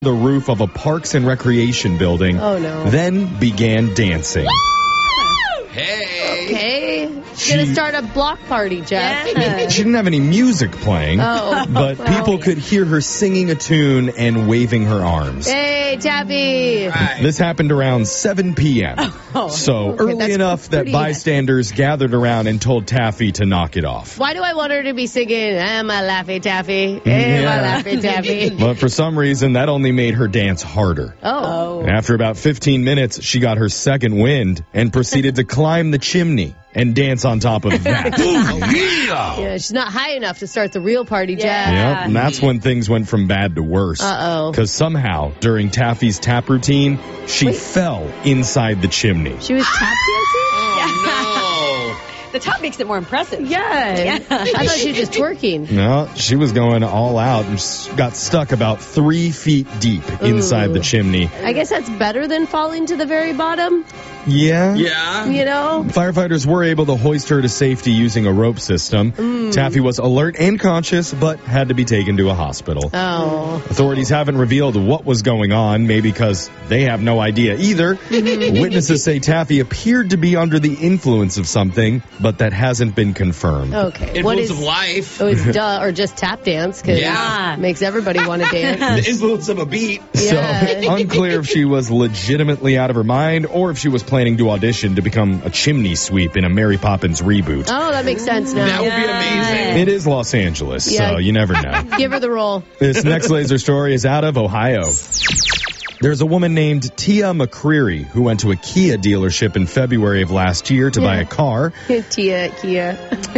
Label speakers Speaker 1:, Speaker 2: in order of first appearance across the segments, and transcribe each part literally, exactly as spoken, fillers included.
Speaker 1: the roof of a Parks and Recreation building.
Speaker 2: Oh, no.
Speaker 1: Then began dancing.
Speaker 3: Hey.
Speaker 2: Okay.
Speaker 1: She-
Speaker 2: Gonna start a block party, Jeff.
Speaker 1: She didn't have any music playing,
Speaker 2: Oh.
Speaker 1: but
Speaker 2: Well.
Speaker 1: people could hear her singing a tune and waving her arms.
Speaker 2: Hey, Taffy.
Speaker 3: Right.
Speaker 1: This happened around seven p.m.
Speaker 2: Oh,
Speaker 1: so
Speaker 2: okay,
Speaker 1: early
Speaker 2: that's
Speaker 1: enough that
Speaker 2: pretty-
Speaker 1: bystanders gathered around and told Taffy to knock it off.
Speaker 2: Why do I want her to be singing, I'm a Laffy Taffy, hey,
Speaker 1: Yeah.
Speaker 2: my Laffy Taffy?
Speaker 1: But for some reason, that only made her dance harder.
Speaker 2: Oh.
Speaker 1: After about fifteen minutes, she got her second wind and proceeded to climb the chimney and dance on top of that.
Speaker 2: Yeah, she's not high enough to start the real party, Jeff.
Speaker 1: Yep, and that's when things went from bad to worse.
Speaker 2: Uh-oh.
Speaker 1: Because somehow, during Taffy's tap routine, she
Speaker 2: Wait.
Speaker 1: fell inside the chimney.
Speaker 2: She was tap
Speaker 3: Oh,
Speaker 4: The top makes it more impressive.
Speaker 2: dancing? Yeah. I thought she was just twerking.
Speaker 1: No, she was going all out and s- got stuck about three feet deep inside
Speaker 2: Ooh.
Speaker 1: the chimney.
Speaker 2: I guess that's better than falling to the very bottom,
Speaker 1: Yeah.
Speaker 3: no. Yeah.
Speaker 2: you know?
Speaker 1: Firefighters were able to hoist her to safety using a rope system.
Speaker 2: Mm.
Speaker 1: Taffy was alert and conscious, but had to be taken to a hospital.
Speaker 2: Oh.
Speaker 1: Authorities haven't revealed what was going on, maybe because they have no idea either. Witnesses say Taffy appeared to be under the influence of something, but that hasn't been confirmed.
Speaker 2: Okay. What
Speaker 3: Influence
Speaker 2: is...
Speaker 3: of life.
Speaker 2: Oh, it's duh, or just tap dance, because
Speaker 3: Yeah.
Speaker 2: it makes everybody want to dance.
Speaker 3: The influence of a beat.
Speaker 2: Yeah.
Speaker 1: So, unclear if she was legitimately out of her mind or if she was planning to audition to become a chimney sweep in a Mary Poppins reboot.
Speaker 2: Oh, that makes sense now.
Speaker 3: That would be amazing.
Speaker 1: It is Los Angeles,
Speaker 2: Yeah.
Speaker 1: so you never know.
Speaker 2: Give her the role.
Speaker 1: This next laser story is out of Ohio. There's a woman named Tia McCreary who went to a Kia dealership in February of last year to buy a car.
Speaker 2: Tia, Kia.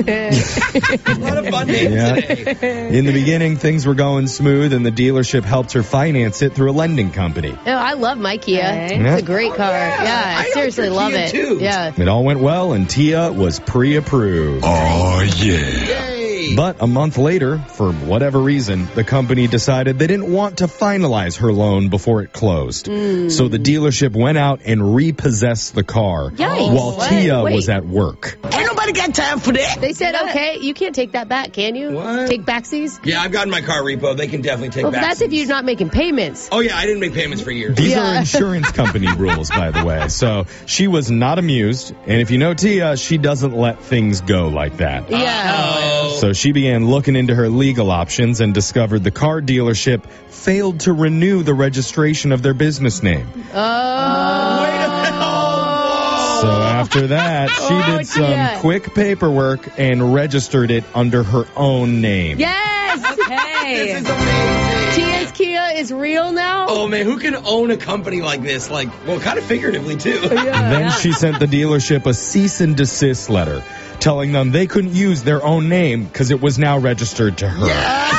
Speaker 3: What a fun name
Speaker 1: Yeah.
Speaker 3: today.
Speaker 1: In the beginning, things were going smooth, and the dealership helped her finance it through a lending company.
Speaker 2: Oh, I love my Kia.
Speaker 4: Okay.
Speaker 2: It's a great car. Yeah,
Speaker 3: I
Speaker 2: I
Speaker 3: like
Speaker 2: seriously
Speaker 3: your
Speaker 2: love
Speaker 3: Kia
Speaker 2: it.
Speaker 3: too.
Speaker 2: Yeah.
Speaker 1: It all went well, and Tia was pre-approved.
Speaker 3: Yay.
Speaker 1: But a month later, for whatever reason, the company decided they didn't want to finalize her loan before it closed. So the dealership went out and repossessed the car
Speaker 2: Yikes.
Speaker 1: while
Speaker 2: What?
Speaker 1: Tia
Speaker 2: Wait.
Speaker 1: was at work.
Speaker 3: Ain't nobody got time for that.
Speaker 2: They said, okay, you can't take that back, can you?
Speaker 3: What?
Speaker 2: Take backsies?
Speaker 3: Yeah, I've gotten my car repo. They can definitely take
Speaker 2: Well,
Speaker 3: back.
Speaker 2: that's if you're not making payments.
Speaker 3: Oh, yeah, I didn't make payments for years.
Speaker 1: These
Speaker 2: Yeah.
Speaker 1: are insurance company rules, by the way. So she was not amused. And if you know Tia, she doesn't let things go like that.
Speaker 2: Yeah.
Speaker 3: Oh.
Speaker 1: So she began looking into her legal options and discovered the car dealership failed to renew the registration of their business name.
Speaker 2: Oh.
Speaker 3: Wait a minute. Oh,
Speaker 1: So after that, she
Speaker 2: Oh,
Speaker 1: did some
Speaker 2: Tia.
Speaker 1: quick paperwork and registered it under her own name.
Speaker 2: Yes!
Speaker 4: Okay.
Speaker 3: This is amazing.
Speaker 2: Tia's Kia is real now?
Speaker 3: Oh, man, who can own a company like this? Like, well, kind of figuratively, too.
Speaker 1: Then she sent the dealership a cease and desist letter telling them they couldn't use their own name because it was now registered to her.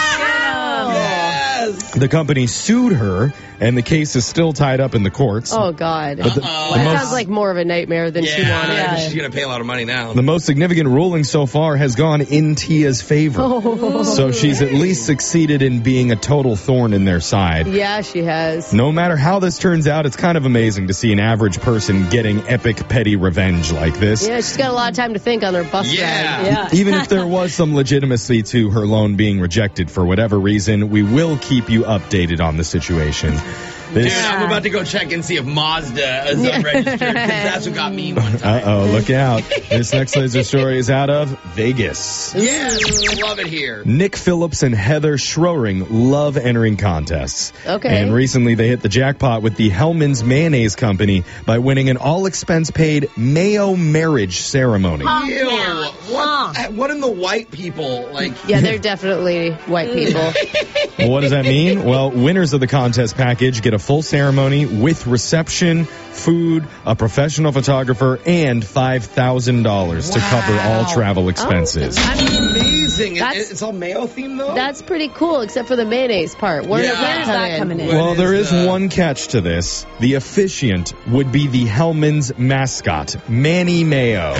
Speaker 3: Yes.
Speaker 1: The company sued her, and the case is still tied up in the courts.
Speaker 2: Oh, God.
Speaker 1: But the,
Speaker 3: Uh-oh.
Speaker 1: the
Speaker 2: That
Speaker 1: most,
Speaker 2: sounds like more of a nightmare than she
Speaker 3: Yeah,
Speaker 2: wanted.
Speaker 4: Yeah.
Speaker 3: she's going to pay a lot of money now.
Speaker 1: the most significant ruling so far has gone in Tia's favor.
Speaker 2: Oh.
Speaker 1: So she's at least succeeded in being a total thorn in their side.
Speaker 2: Yeah, she has.
Speaker 1: No matter how this turns out, it's kind of amazing to see an average person getting epic petty revenge like this.
Speaker 2: Yeah, she's got a lot of time to think on her bus
Speaker 3: Yeah.
Speaker 2: ride.
Speaker 4: Yeah.
Speaker 1: Even if there was some legitimacy to her loan being rejected for whatever reason, we will keep you updated on the situation.
Speaker 3: Dude,
Speaker 1: This,
Speaker 3: I'm about to go check and see if Mazda is unregistered, because that's what got me one time.
Speaker 1: uh-oh, look out. This next laser story is out of Vegas.
Speaker 3: Yes, love it here.
Speaker 1: Nick Phillips and Heather Schroering love entering contests.
Speaker 2: Okay.
Speaker 1: And recently they hit the jackpot with the Hellman's Mayonnaise Company by winning an all-expense-paid mayo marriage ceremony.
Speaker 3: Ew. What, what in the white people, like...
Speaker 2: Yeah, they're definitely white people.
Speaker 1: Well, what does that mean? Well, winners of the contest package get a full ceremony with reception, food, a professional photographer, and five thousand dollars to cover all travel expenses.
Speaker 2: I mean,
Speaker 3: Amazing. It-
Speaker 2: That's-
Speaker 3: it's all mayo themed, though?
Speaker 2: that's pretty cool, except for the mayonnaise part. Where,
Speaker 3: Yeah.
Speaker 2: where's
Speaker 3: Where's
Speaker 2: that,
Speaker 4: that
Speaker 2: in?
Speaker 4: coming in?
Speaker 3: What
Speaker 1: Well, there is
Speaker 3: the-
Speaker 1: one catch to this. The officiant would be the Hellman's mascot, Manny Mayo.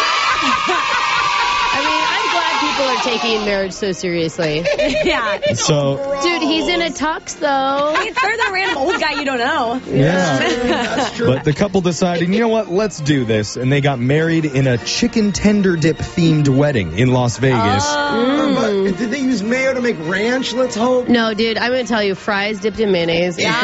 Speaker 2: I mean, I'm glad people are taking marriage so seriously.
Speaker 4: Yeah.
Speaker 1: So,
Speaker 2: Dude, he's in a tux, though.
Speaker 4: It's better than a random old guy you don't know.
Speaker 1: yeah.
Speaker 3: That's true.
Speaker 1: But the couple decided, you know what, let's do this. And they got married in a chicken tender dip themed wedding in Las Vegas.
Speaker 3: Uh, but did they use mayo to
Speaker 5: make ranch, let's hope.
Speaker 2: No, dude, I'm going to tell you, fries dipped in mayonnaise.
Speaker 4: Yeah.